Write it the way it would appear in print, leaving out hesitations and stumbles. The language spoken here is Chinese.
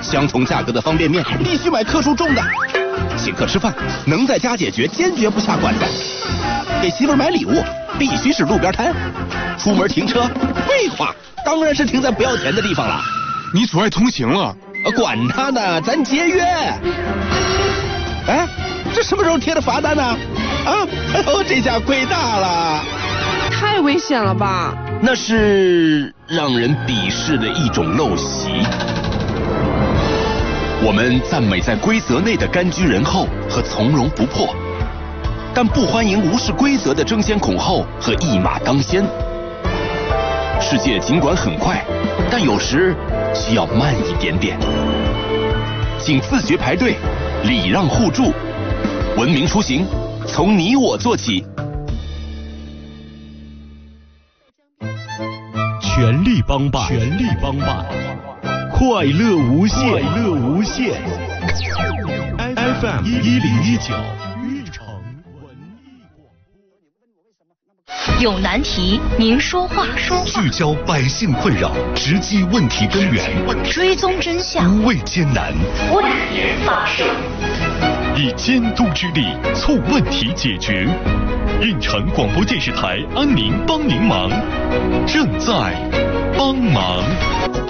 相同价格的方便面必须买克数重的。请客吃饭能在家解决，坚决不下馆子。给媳妇买礼物必须是路边摊。出门停车，废话，当然是停在不要钱的地方了。 你阻碍通行了。 管他呢，咱节约。哎，这什么时候贴的罚单呢？啊，哎呦，这下亏大了。 太危险了吧？ 那是让人鄙视的一种陋习。我们赞美在规则内的甘居人后和从容不迫，但不欢迎无视规则的争先恐后和一马当先。世界尽管很快，但有时需要慢一点点。请自觉排队，礼让互助，文明出行，从你我做起。 全力帮办，全力帮办，快乐无限，快乐无限。FM 1019。 有难题您说话， 聚焦百姓困扰，直击问题根源， 追踪真相， 无畏艰难， 为民发声， 以监督之力促问题解决。运城广播电视台安宁帮您忙，正在帮忙。